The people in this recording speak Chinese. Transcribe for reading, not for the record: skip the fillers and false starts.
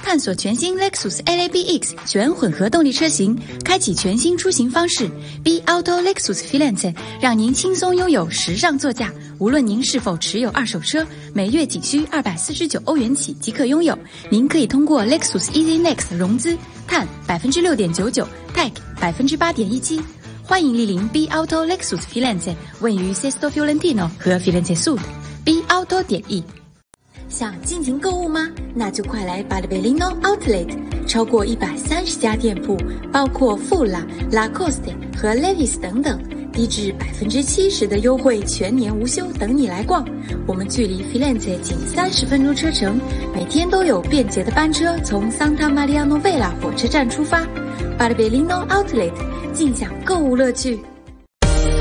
探索全新 Lexus LABX 全混合动力车型，开启全新出行方式。B Auto Lexus Firenze 让您轻松拥有时尚座驾。无论您是否持有二手车，每月仅需249欧元起即可拥有。您可以通过 Lexus Easy Next 融资，碳 6.99%，Tech 8.17%。欢迎莅临 B Auto Lexus Firenze， 位于 Sesto Fiorentino 和 Firenze Sud。B Auto.E。想尽情购物吗？那就快来 Barbellino Outlet， 超过130家店铺，包括富拉、Lacoste 和 Levi's 等等，低至70%的优惠，全年无休，等你来逛。我们距离 Firenze 仅30分钟车程，每天都有便捷的班车从 Santa Maria Novella 火车站出发。Barbellino Outlet， 尽享购物乐趣。